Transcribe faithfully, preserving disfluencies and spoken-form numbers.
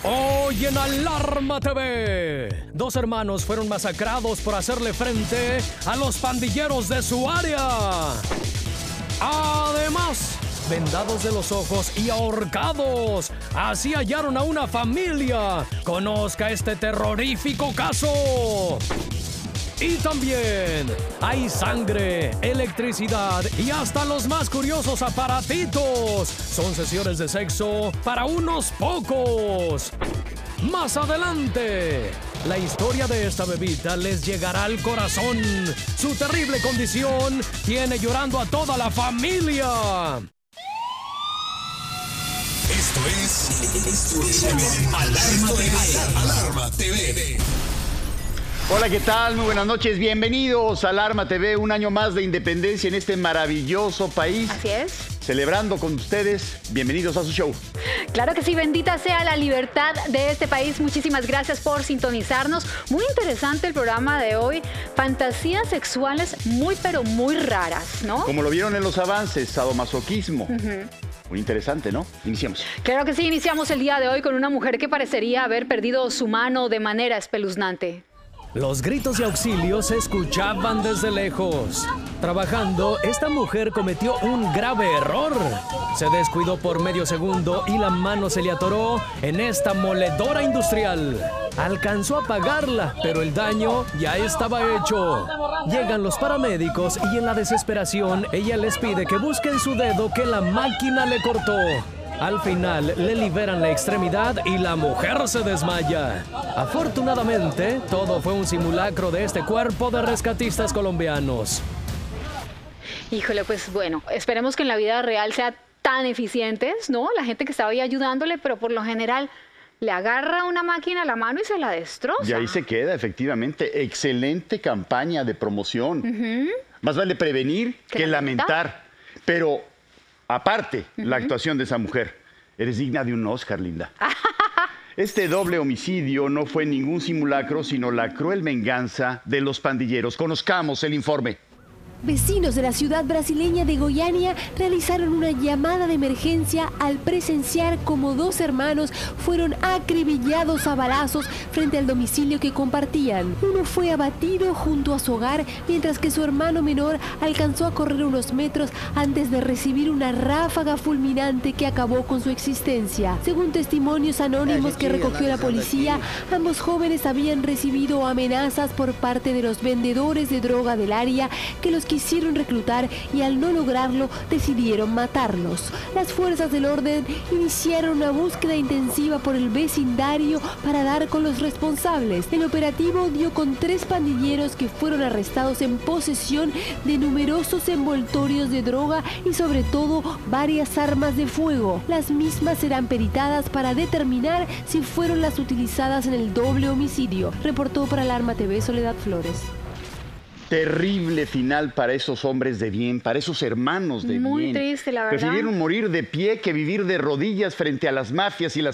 Hoy en Alarma T V, dos hermanos fueron masacrados por hacerle frente a los pandilleros de su área. Además, vendados de los ojos y ahorcados, así hallaron a una familia. Conozca este terrorífico caso. Y también hay sangre, electricidad y hasta los más curiosos aparatitos. Son sesiones de sexo para unos pocos. Más adelante, la historia de esta bebita les llegará al corazón. Su terrible condición tiene llorando a toda la familia. Esto es, esto es Alarma T V. Alarma T V. Hola, ¿qué tal? Muy buenas noches. Bienvenidos a Alarma T V, un año más de independencia en este maravilloso país. Así es. Celebrando con ustedes. Bienvenidos a su show. Claro que sí, bendita sea la libertad de este país. Muchísimas gracias por sintonizarnos. Muy interesante el programa de hoy. Fantasías sexuales muy, pero muy raras, ¿no? Como lo vieron en los avances, sadomasoquismo. Uh-huh. Muy interesante, ¿no? Iniciamos. Claro que sí, iniciamos el día de hoy con una mujer que parecería haber perdido su mano de manera espeluznante. Los gritos de auxilio se escuchaban desde lejos. Trabajando, esta mujer cometió un grave error. Se descuidó por medio segundo y la mano se le atoró en esta moledora industrial. Alcanzó a apagarla, pero el daño ya estaba hecho. Llegan los paramédicos y en la desesperación, ella les pide que busquen su dedo que la máquina le cortó. Al final, le liberan la extremidad y la mujer se desmaya. Afortunadamente, todo fue un simulacro de este cuerpo de rescatistas colombianos. Híjole, pues bueno, esperemos que en la vida real sea tan eficientes, ¿no? La gente que estaba ahí ayudándole, pero por lo general le agarra una máquina a la mano y se la destroza. Y ahí se queda, efectivamente. Excelente campaña de promoción. Uh-huh. Más vale prevenir que lamentar. Pero aparte, uh-huh, la actuación de esa mujer, eres digna de un Oscar, Linda. Este doble homicidio no fue ningún simulacro, sino la cruel venganza de los pandilleros. Conozcamos el informe. Vecinos de la ciudad brasileña de Goiânia realizaron una llamada de emergencia al presenciar cómo dos hermanos fueron acribillados a balazos frente al domicilio que compartían. Uno fue abatido junto a su hogar, mientras que su hermano menor alcanzó a correr unos metros antes de recibir una ráfaga fulminante que acabó con su existencia. Según testimonios anónimos que recogió la policía, ambos jóvenes habían recibido amenazas por parte de los vendedores de droga del área que los quisieron reclutar y al no lograrlo decidieron matarlos. Las fuerzas del orden iniciaron una búsqueda intensiva por el vecindario para dar con los responsables. El operativo dio con tres pandilleros que fueron arrestados en posesión de numerosos envoltorios de droga y sobre todo varias armas de fuego. Las mismas serán peritadas para determinar si fueron las utilizadas en el doble homicidio. Reportó para Alarma T V Soledad Flores. Terrible final para esos hombres de bien, para esos hermanos de bien. Muy triste, la verdad. Prefirieron morir de pie que vivir de rodillas frente a las mafias y las